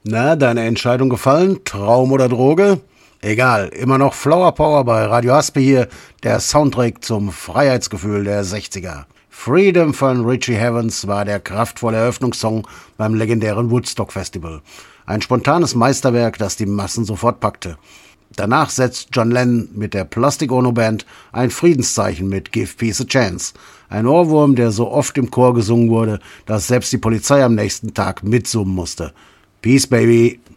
Na, deine Entscheidung gefallen? Traum oder Droge? Egal, immer noch Flower Power bei Radio Haspe hier, der Soundtrack zum Freiheitsgefühl der 60er. Freedom von Richie Havens war der kraftvolle Eröffnungssong beim legendären Woodstock Festival. Ein spontanes Meisterwerk, das die Massen sofort packte. Danach setzt John Lennon mit der Plastic Ono Band ein Friedenszeichen mit Give Peace a Chance. Ein Ohrwurm, der so oft im Chor gesungen wurde, dass selbst die Polizei am nächsten Tag mitsummen musste. Peace, baby!